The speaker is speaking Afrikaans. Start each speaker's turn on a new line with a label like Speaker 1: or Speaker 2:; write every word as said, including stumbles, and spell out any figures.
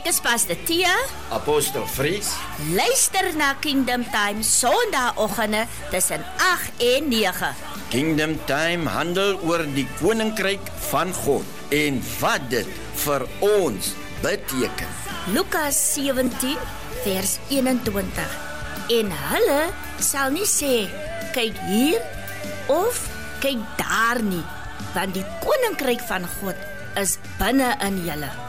Speaker 1: is Pastor Tia.
Speaker 2: Apostel Fries.
Speaker 1: Luister na Kingdom Time Sondagoggende tussen agt en nege.
Speaker 2: Kingdom Time handel oor die koninkryk van God en wat dit vir ons beteken.
Speaker 1: Lukas sewentien vers eenentwintig. En hulle sal nie sê, kyk hier of kyk daar nie, want die koninkryk van God is binne in julle.